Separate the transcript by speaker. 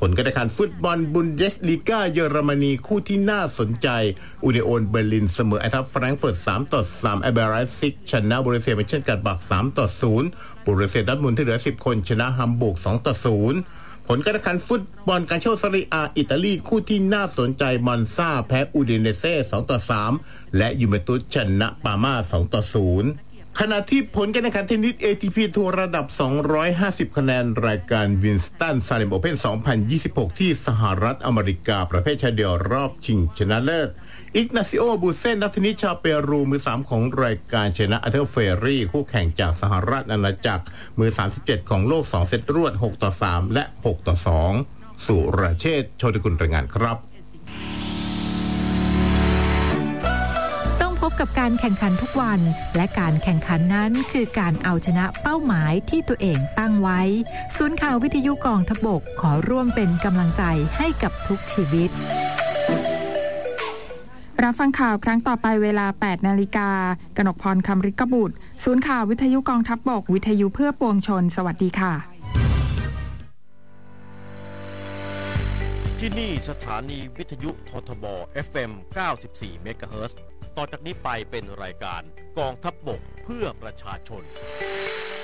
Speaker 1: ผลการแข่งขันฟุตบอลบุนเดสลีกาเยอรมนีคู่ที่น่าสนใจอูนิโอนเบอร์ลินเสมอไอทัฟแฟรงก์เฟิร์ต3-3 เบร์ไลซิกชนะบรูเซียเมนเชนกลาดบัค3-0 บรูเซียดอร์ทมุนด์ที่เหลือ10คนชนะฮัมบูร์ก2-0 ผลการแข่งขันฟุตบอลการโชว์ซาริอาอิตาลีคู่ที่น่าสนใจมอนซาแพ้อูดิเนเซ่2-3 และยูเวนตุสชนะปาม่า2-0ขณะที่ผลการแข่งขันเทนนิส ATP ทัวร์ระดับ250คะแนนรายการวินสตันซาเลมโอเพ่น2026ที่สหรัฐอเมริกาประเภทชายเดี่ยวรอบชิงชนะเลิศอิกนาซิโอบูเซนนักเทนนิสชาวเปรูมือ3ของรายการชนะอัลเทอร์เฟรี่คู่แข่งจากสหรัฐอาณาจักรมือ37ของโลก2เซตรวด6-3 และ6-2สุรเชษฐ์โชติกุลรายงานครับ
Speaker 2: พบกับการแข่งขันทุกวันและการแข่งขันนั้นคือการเอาชนะเป้าหมายที่ตัวเองตั้งไว้ศูนย์ข่าววิทยุกองทัพบกขอร่วมเป็นกำลังใจให้กับทุกชีวิต
Speaker 3: รับฟังข่าวครั้งต่อไปเวลา 8 นาฬิกา กนกพร คำฤกบุตรศูนย์ข่าววิทยุกองทัพบกวิทยุเพื่อปวงชนสวัสดีค่ะ
Speaker 4: ที่นี่สถานีวิทยุททบ FM 94 เมกะเฮิรตซ์ต่อจากนี้ไปเป็นรายการกองทัพบกเพื่อประชาชน